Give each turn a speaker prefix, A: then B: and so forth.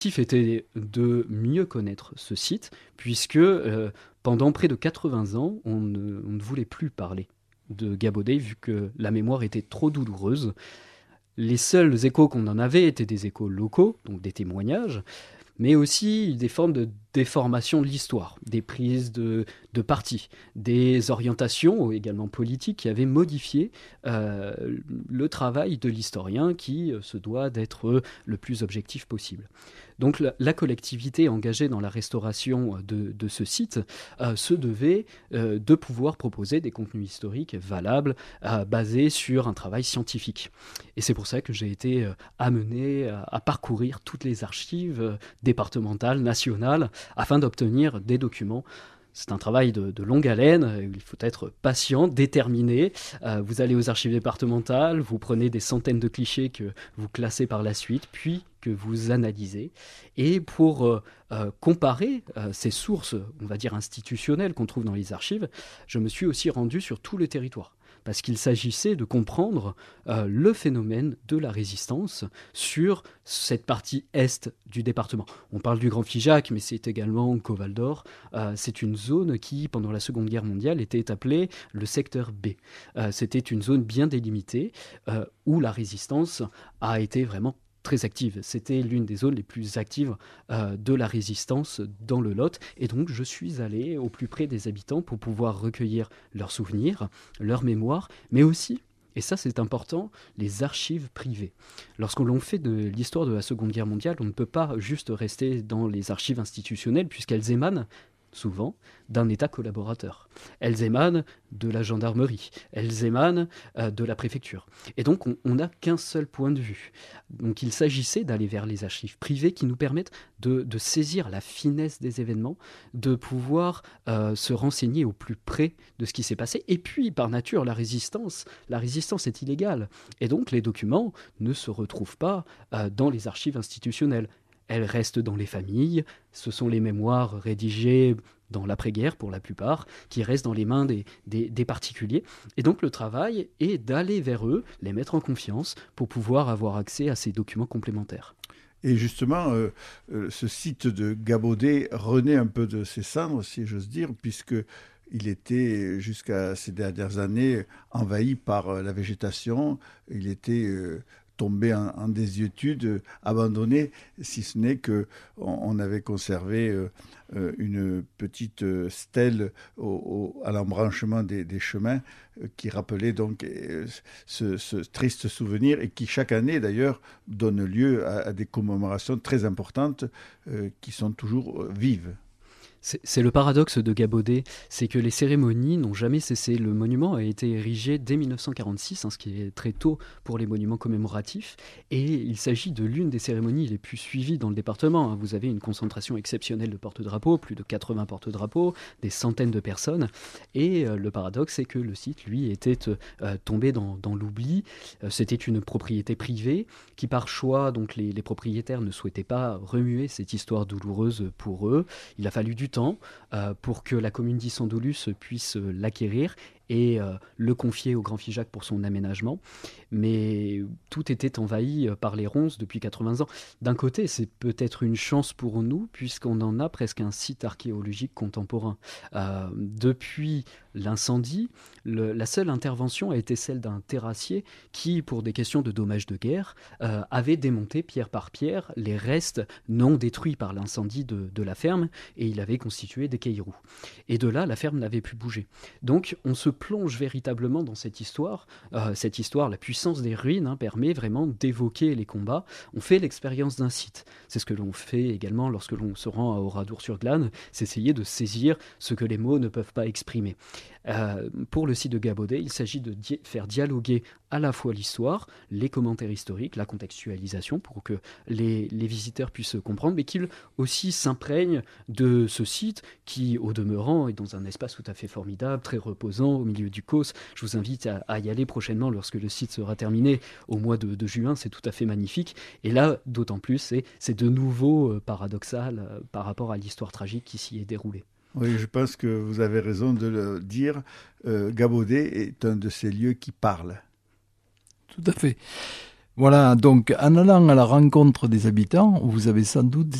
A: L'objectif était de mieux connaître ce site, puisque pendant près de 80 ans, on ne voulait plus parler de Gabaudet, vu que la mémoire était trop douloureuse. Les seuls échos qu'on en avait étaient des échos locaux, donc des témoignages, mais aussi des formes de déformation de l'histoire, des prises de parti, des orientations également politiques qui avaient modifié euh, le travail de l'historien qui se doit d'être le plus objectif possible. Donc la collectivité engagée dans la restauration de ce site se devait de pouvoir proposer des contenus historiques valables basés sur un travail scientifique. Et c'est pour ça que j'ai été amené à parcourir toutes les archives départementales, nationales, afin d'obtenir des documents. C'est un travail de longue haleine, il faut être patient, déterminé. Vous allez aux archives départementales, vous prenez des centaines de clichés que vous classez par la suite, puis que vous analysez. Et pour comparer ces sources, on va dire institutionnelles qu'on trouve dans les archives, je me suis aussi rendu sur tout le territoire, parce qu'il s'agissait de comprendre le phénomène de la résistance sur cette partie est du département. On parle du Grand Figeac, mais c'est également Coval d'Or. C'est une zone qui, pendant la Seconde Guerre mondiale, était appelée le secteur B. C'était une zone bien délimitée où la résistance a été vraiment très active. C'était l'une des zones les plus actives de la résistance dans le Lot. Et donc, je suis allé au plus près des habitants pour pouvoir recueillir leurs souvenirs, leurs mémoires, mais aussi, et ça c'est important, les archives privées. Lorsque l'on fait de l'histoire de la Seconde Guerre mondiale, on ne peut pas juste rester dans les archives institutionnelles puisqu'elles émanent souvent d'un État collaborateur. Elles émanent de la gendarmerie, elles émanent de la préfecture. Et donc on n'a qu'un seul point de vue. Donc il s'agissait d'aller vers les archives privées qui nous permettent de saisir la finesse des événements, de pouvoir se renseigner au plus près de ce qui s'est passé. Et puis par nature, la résistance est illégale. Et donc les documents ne se retrouvent pas dans les archives institutionnelles. Elles restent dans les familles, ce sont les mémoires rédigées dans l'après-guerre pour la plupart, qui restent dans les mains des particuliers. Et donc le travail est d'aller vers eux, les mettre en confiance pour pouvoir avoir accès à ces documents complémentaires.
B: Et justement, ce site de Gabaudet renaît un peu de ses cendres, si j'ose dire, puisque il était, jusqu'à ces dernières années, envahi par la végétation. Il était tombé en désuétude, abandonné, si ce n'est qu'on avait conservé une petite stèle à l'embranchement des chemins qui rappelait donc ce triste souvenir et qui chaque année d'ailleurs donne lieu à des commémorations très importantes qui sont toujours vives.
A: C'est le paradoxe de Gabaudet, c'est que les cérémonies n'ont jamais cessé. Le monument a été érigé dès 1946, ce qui est très tôt pour les monuments commémoratifs, et il s'agit de l'une des cérémonies les plus suivies dans le département. Vous avez une concentration exceptionnelle de porte-drapeaux, plus de 80 porte-drapeaux, des centaines de personnes, et le paradoxe c'est que le site, lui, était tombé dans l'oubli. C'était une propriété privée qui, par choix, donc les propriétaires ne souhaitaient pas remuer cette histoire douloureuse pour eux. Il a fallu du temps pour que la commune d'Issandolus puisse l'acquérir et le confier au Grand Figeac pour son aménagement. Mais tout était envahi par les ronces depuis 80 ans. D'un côté, c'est peut-être une chance pour nous, puisqu'on en a presque un site archéologique contemporain. Depuis l'incendie, la seule intervention a été celle d'un terrassier qui, pour des questions de dommages de guerre, avait démonté pierre par pierre les restes non détruits par l'incendie de la ferme, et il avait constitué des cailloux. Et de là, la ferme n'avait plus bougé. Donc on se plonge véritablement dans cette histoire. La puissance des ruines permet vraiment d'évoquer les combats. On fait l'expérience d'un site. C'est ce que l'on fait également lorsque l'on se rend à Oradour-sur-Glane, c'est essayer de saisir ce que les mots ne peuvent pas exprimer. Pour le site de Gabaudet, il s'agit de faire dialoguer à la fois l'histoire, les commentaires historiques, la contextualisation pour que les visiteurs puissent comprendre, mais qu'ils aussi s'imprègnent de ce site qui, au demeurant, est dans un espace tout à fait formidable, très reposant, au milieu du Causse. Je vous invite à y aller prochainement lorsque le site sera terminé au mois de juin, c'est tout à fait magnifique. Et là, d'autant plus, c'est de nouveau paradoxal par rapport à l'histoire tragique qui s'y est déroulée.
B: Oui, je pense que vous avez raison de le dire. Gabaudet est un de ces lieux qui parlent.
C: Tout à fait. Voilà, donc en allant à la rencontre des habitants, vous avez sans doute